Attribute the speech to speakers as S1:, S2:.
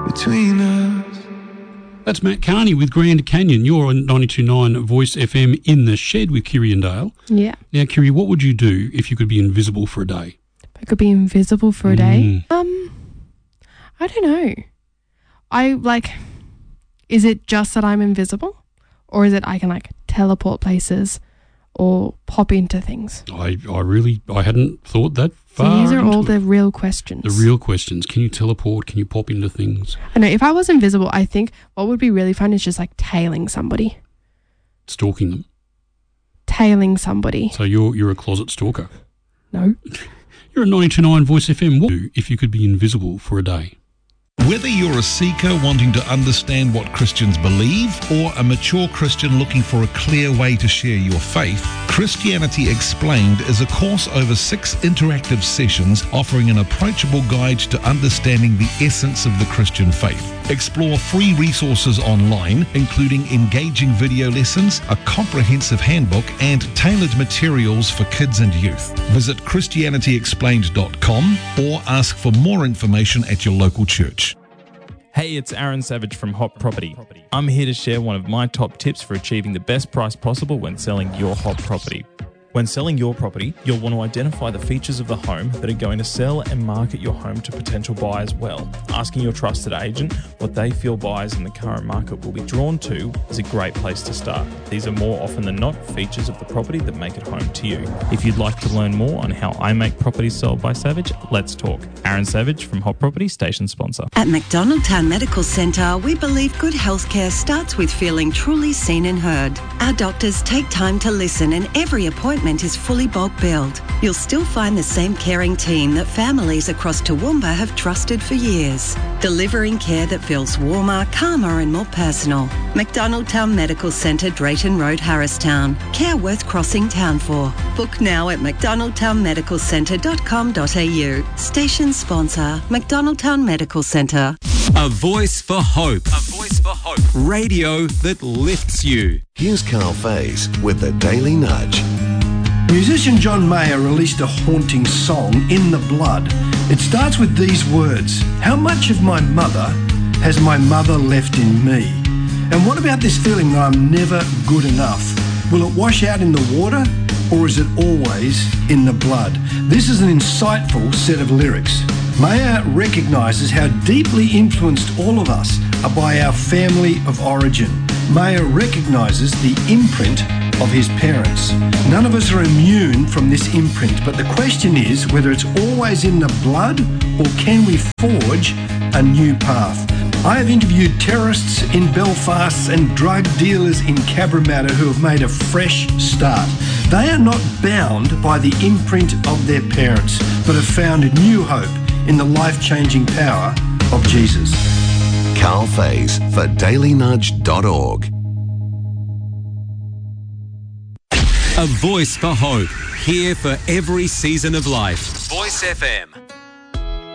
S1: between us.
S2: That's Matt Carney with Grand Canyon. You're on 92.9 Voice FM in the shed with Kiri and Dale.
S3: Yeah.
S2: Now, Kiri, what would you do if you could be invisible for a day?
S3: If I could be invisible for a day? I don't know. Is it just that I'm invisible? Or is it I can teleport places or pop into things?
S2: I hadn't thought that far.
S3: So these are all the real questions.
S2: The real questions. Can you teleport? Can you pop into things?
S3: I know. If I was invisible, I think what would be really fun is just tailing somebody.
S2: Stalking them?
S3: Tailing somebody.
S2: So you're a closet stalker?
S3: No.
S2: You're at 92.9 Voice FM. What would you do if you could be invisible for a day?
S4: Whether you're a seeker wanting to understand what Christians believe or a mature Christian looking for a clear way to share your faith, Christianity Explained is a course over 6 interactive sessions offering an approachable guide to understanding the essence of the Christian faith. Explore free resources online, including engaging video lessons, a comprehensive handbook, and tailored materials for kids and youth. Visit ChristianityExplained.com or ask for more information at your local church.
S5: Hey, it's Aaron Savage from Hot Property. I'm here to share one of my top tips for achieving the best price possible when selling your hot property. When selling your property, you'll want to identify the features of the home that are going to sell and market your home to potential buyers well. Asking your trusted agent what they feel buyers in the current market will be drawn to is a great place to start. These are more often than not features of the property that make it home to you. If you'd like to learn more on how I make properties sold by Savage, let's talk. Aaron Savage from Hot Property, station sponsor.
S6: At McDonald Town Medical Centre, we believe good healthcare starts with feeling truly seen and heard. Our doctors take time to listen and every appointment is fully bulk billed. You'll still find the same caring team that families across Toowoomba have trusted for years, delivering care that feels warmer, calmer and more personal. McDonald Town Medical Centre, Drayton Road, Harristown. Care worth crossing town for. Book now at mcdonaldtownmedicalcentre.com.au. Station sponsor, McDonald Town Medical Centre.
S7: A voice for hope. A voice for hope. Radio that lifts you.
S8: Here's Carl Faze with the Daily Nudge.
S9: Musician John Mayer released a haunting song, In the Blood. It starts with these words: how much of my mother has my mother left in me? And what about this feeling that I'm never good enough? Will it wash out in the water, or is it always in the blood? This is an insightful set of lyrics. Mayer recognises how deeply influenced all of us are by our family of origin. Mayer recognises the imprint of his parents. None of us are immune from this imprint, but the question is whether it's always in the blood or can we forge a new path. I have interviewed terrorists in Belfast and drug dealers in Cabramatta who have made a fresh start. They are not bound by the imprint of their parents, but have found a new hope in the life-changing power of Jesus.
S8: Carl Faze for dailynudge.org.
S7: A voice for hope. Here for every season of life. Voice FM.